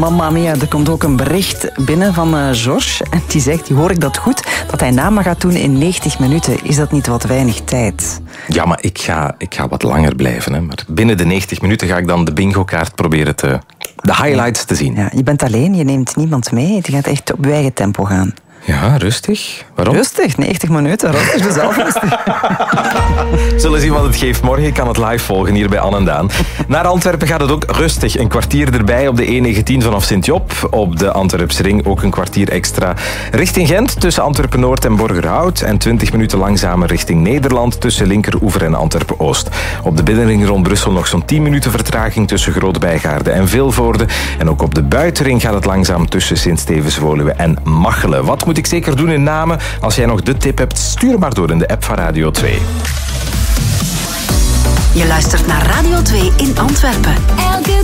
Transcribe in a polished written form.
Mamma mia, er komt ook een bericht binnen van Georges. En die zegt, hoor ik dat goed, dat hij Nama gaat doen in 90 minuten. Is dat niet wat weinig tijd? Ja, maar ik ga wat langer blijven. Hè. Maar binnen de 90 minuten ga ik dan de bingo-kaart proberen de highlights te zien. Ja, je bent alleen, je neemt niemand mee. Je gaat echt op je eigen tempo gaan. Ja, rustig. Waarom? Rustig, 90 minuten. Rustig, dus zelf rustig. Zullen zien wat het geeft. Morgen kan het live volgen hier bij Anne en Daan. Naar Antwerpen gaat het ook rustig. Een kwartier erbij op de E19 vanaf Sint-Job. Op de Antwerpse ring ook een kwartier extra. Richting Gent tussen Antwerpen-Noord en Borgerhout. En 20 minuten langzamer richting Nederland tussen Linkeroever en Antwerpen-Oost. Op de binnenring rond Brussel nog zo'n 10 minuten vertraging tussen Groot-Bijgaarde en Vilvoorde. En ook op de buitenring gaat het langzaam tussen Sint-Stevens-Woluwe en Machelen. Wat moet ik zeker doen in Namen? Als jij nog de tip hebt, stuur maar door in de app van Radio 2. Je luistert naar Radio 2 in Antwerpen. Elke